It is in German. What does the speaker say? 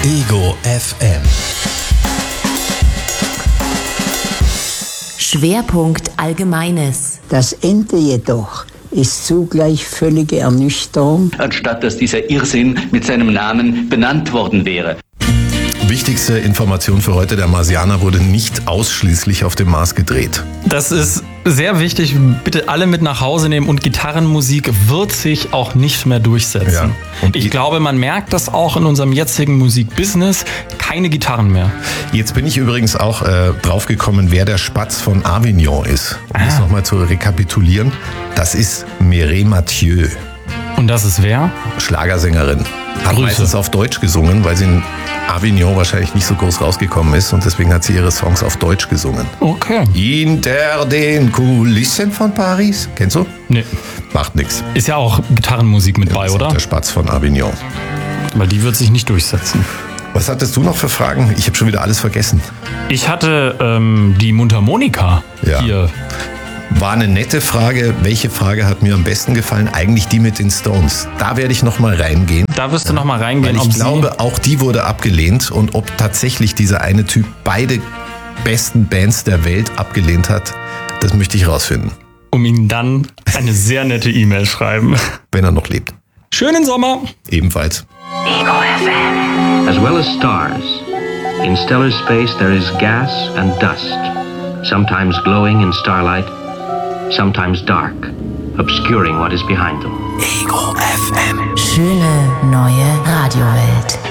Ego FM. Schwerpunkt Allgemeines. Das Ende jedoch ist zugleich völlige Ernüchterung. Anstatt dass dieser Irrsinn mit seinem Namen benannt worden wäre. Wichtigste Information für heute: Der Marsianer wurde nicht ausschließlich auf dem Mars gedreht. Das ist sehr wichtig. Bitte alle mit nach Hause nehmen, und Gitarrenmusik wird sich auch nicht mehr durchsetzen. Ja. Und ich glaube, man merkt das auch in unserem jetzigen Musikbusiness. Keine Gitarren mehr. Jetzt bin ich übrigens auch drauf gekommen, wer der Spatz von Avignon ist. Um das nochmal zu rekapitulieren. Das ist Mireille Mathieu. Und das ist wer? Schlagersängerin. Hat Grüße. meistens auf Deutsch gesungen, weil sie in Avignon wahrscheinlich nicht so groß rausgekommen ist, und deswegen hat sie ihre Songs auf Deutsch gesungen. Okay. Hinter den Kulissen von Paris. Kennst du? Nee. Macht nix. Ist ja auch Gitarrenmusik mit bei, Das ist oder? Der Spatz von Avignon. Weil die wird sich nicht durchsetzen. Was hattest du noch für Fragen? Ich habe schon wieder alles vergessen. Ich hatte die Mundharmonika hier. War eine nette Frage. Welche Frage hat mir am besten gefallen? Eigentlich die mit den Stones. Da werde ich noch mal reingehen. Da wirst du noch mal reingehen. Weil ich glaube, auch die wurde abgelehnt. Und ob tatsächlich dieser eine Typ beide besten Bands der Welt abgelehnt hat, das möchte ich rausfinden. Um ihn dann eine sehr nette E-Mail schreiben. Wenn er noch lebt. Schönen Sommer. Ebenfalls. Ego FM. As well as stars, in stellar space there is gas and dust, sometimes glowing in starlight, sometimes dark, obscuring what is behind them. Ego FM. Schöne neue Radiowelt.